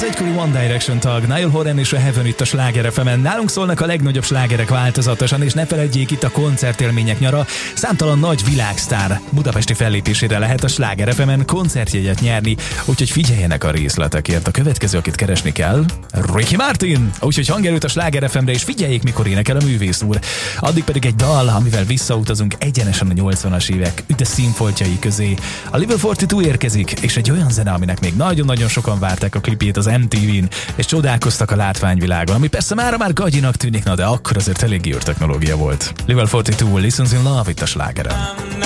az egykori One Direction tag, Niall Horan és a Heaven itt a Sláger FM-en. Nálunk szólnak a legnagyobb slágerek változatosan, és ne feledjék, itt a koncertélmények nyara. Számtalan nagy világsztár budapesti fellépésére lehet a Sláger FM-en koncertjegyet nyerni, úgyhogy figyeljenek a részletekért. A következő, akit keresni kell, Ricky Martin. Úgyhogy hangerőt a Sláger FM-re, és figyeljék, mikor énekel a művész úr. Addig pedig egy dal, amivel visszautazunk egyenesen a 80-as évek üde színfoltjai közé. A Level 42 érkezik, és egy olyan zene, aminek még nagyon-nagyon sokan várták a klipjét az MTV-n, és csodálkoztak a látványvilágon, ami persze már gagyinak tűnik, de akkor azért eléggé űrtechnológia volt. Level 42, Listens in Love itt a Slágeren.